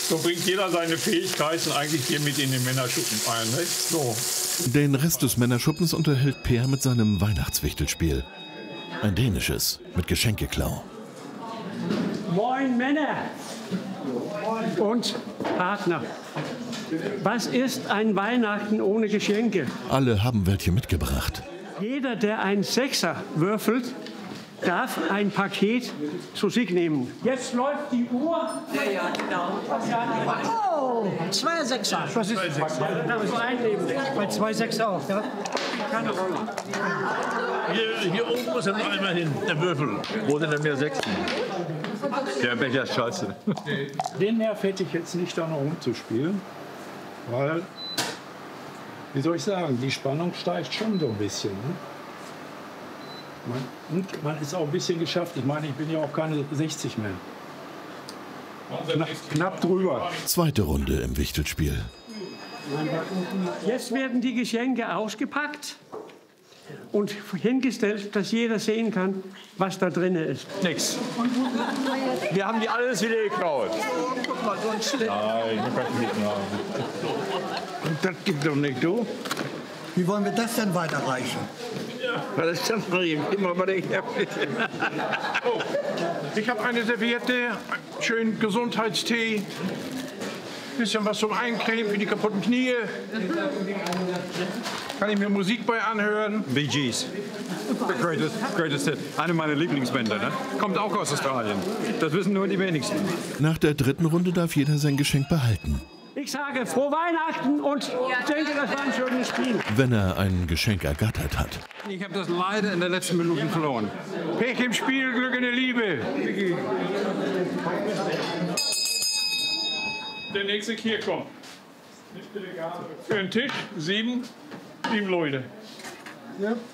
So bringt jeder seine Fähigkeiten eigentlich hier mit in den Männerschuppen ein. Nicht? So. Den Rest des Männerschuppens unterhält Per mit seinem Weihnachtswichtelspiel. Ein dänisches mit Geschenkeklau. Moin Männer und Partner. Was ist ein Weihnachten ohne Geschenke? Alle haben welche mitgebracht. Jeder, der einen Sechser würfelt, darf ein Paket zu sich nehmen. Jetzt läuft die Uhr. Ja, genau. Oh, 2 Sechser. Was ist das? So einnehmen. Bei 2 Sechser auch, ja? Keine Rolle. Hier oben muss er noch einmal hin, der Würfel. Wo sind denn mehr Sechsten? Der Becher ist scheiße. Den Nerv hätte ich jetzt nicht, da noch rumzuspielen, weil, wie soll ich sagen, die Spannung steigt schon so ein bisschen. Ne? Man ist auch ein bisschen geschafft. Ich meine, ich bin ja auch keine 60 mehr. Knapp drüber. Zweite Runde im Wichtelspiel. Jetzt werden die Geschenke ausgepackt und hingestellt, dass jeder sehen kann, was da drin ist. Nix. Wir haben die alles wieder geklaut. Guck mal, so ein Schlitt. Nein, ich kann nicht haben. Das geht doch nicht, du. Wie wollen wir das denn weiterreichen? Das ist immer bei der Ich habe eine Serviette, schön Gesundheitstee, bisschen was zum Eincremen für die kaputten Knie. Kann ich mir Musik bei anhören? Bee Gees. Greatest Hit. Eine meiner Lieblingsbände, ne? Kommt auch aus Australien. Das wissen nur die wenigsten. Nach der dritten Runde darf jeder sein Geschenk behalten. Ich sage frohe Weihnachten und ich denke, das war ein schönes Spiel. Wenn er ein Geschenk ergattert hat. Ich habe das leider in den letzten Minuten verloren. Pech im Spiel, Glück in der Liebe. Der nächste hier kommt. Für den Tisch 7 Leute. Ja.